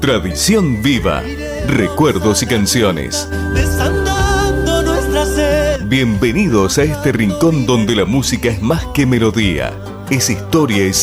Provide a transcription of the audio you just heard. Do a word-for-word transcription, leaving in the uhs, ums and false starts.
Tradición viva, recuerdos y canciones. Bienvenidos a este rincón donde la música es más que melodía, es historia y